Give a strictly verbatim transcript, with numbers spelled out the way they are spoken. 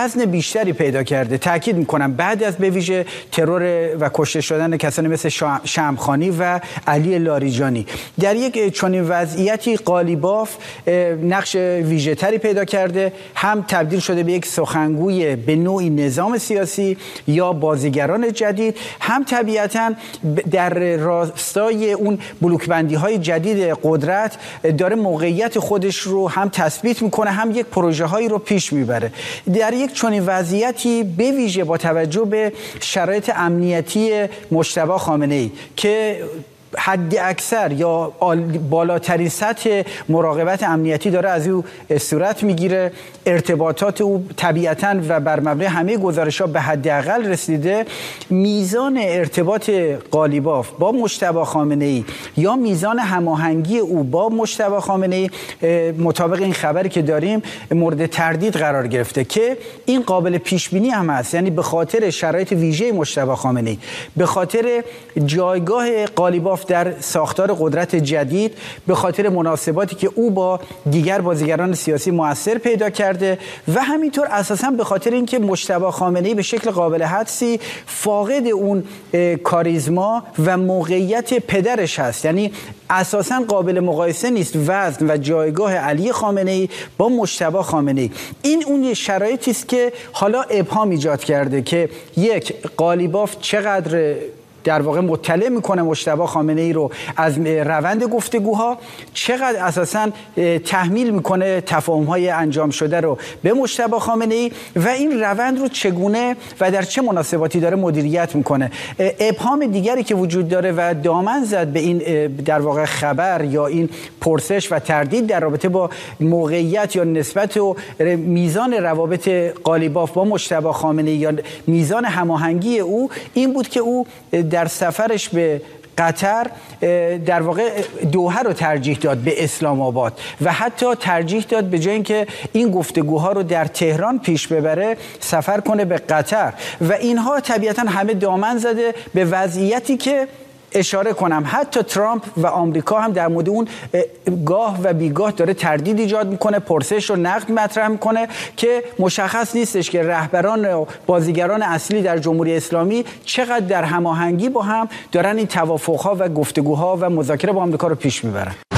وزن بیشتری پیدا کرده. تاکید میکنم بعد از به ویژه ترور و کشته شدن کسانی مثل شمخانی و علی لاریجانی، در یک چنین وضعیتی قالیباف نقش ویژه تری پیدا کرده، هم تبدیل شده به یک سخنگوی به نوعی نظام سیاسی یا بازیگران جدید، هم طبیعتاً در راستای اون بلوکبندی های جدید قدرت داره موقعیت خودش رو هم تثبیت میکنه، هم یک پروژه هایی رو پیش میبره. در یک چنین وضعیتی به ویژه با توجه به شرایط امنیتی مجتبی خامنه‌ای که حد اکثر یا بالاترین سطح مراقبت امنیتی داره از او صورت میگیره، ارتباطات او طبیعتاً و بر مبنای همه گزارش‌ها به حداقل رسیده، میزان ارتباط قالیباف با مجتبی خامنه‌ای یا میزان هماهنگی او با مجتبی خامنه‌ای مطابق این خبری که داریم مورد تردید قرار گرفته که این قابل پیش بینی هم هست. یعنی به خاطر شرایط ویژه مجتبی خامنه‌ای، به خاطر جایگاه قالیباف در ساختار قدرت جدید، به خاطر مناسباتی که او با دیگر بازیگران سیاسی مؤثر پیدا کرده و همینطور اساساً به خاطر اینکه مجتبی خامنه‌ای به شکل قابل حدسی فاقد اون کاریزما و موقعیت پدرش هست. یعنی اساساً قابل مقایسه نیست وزن و جایگاه علی خامنه‌ای با مجتبی خامنه‌ای. این اون شرایطی است که حالا ابهام ایجاد کرده که یک، قالیباف چقدر در واقع مطلع میکنه مجتبی خامنه‌ای رو از روند گفتگوها، چقدر اساساً تحمیل میکنه تفاهم‌های انجام شده رو به مجتبی خامنه‌ای و این روند رو چگونه و در چه مناسباتی داره مدیریت میکنه. ابهام دیگری که وجود داره و دامن زد به این در واقع خبر یا این پرسش و تردید در رابطه با موقعیت یا نسبت و میزان روابط قالیباف با مجتبی خامنه‌ای یا میزان هماهنگی او، این بود که او در سفرش به قطر در واقع دوحه رو ترجیح داد به اسلام آباد و حتی ترجیح داد به جای اینکه این گفتگوها رو در تهران پیش ببره سفر کنه به قطر و اینها طبیعتاً همه دامن زده به وضعیتی که اشاره کنم حتی ترامپ و آمریکا هم در مورد اون گاه و بیگاه داره تردید ایجاد میکنه، پرسش و نقد مطرح میکنه که مشخص نیستش که رهبران و بازیگران اصلی در جمهوری اسلامی چقدر در هماهنگی با هم دارن این توافقها و گفتگوها و مذاکره با آمریکا رو پیش میبرن.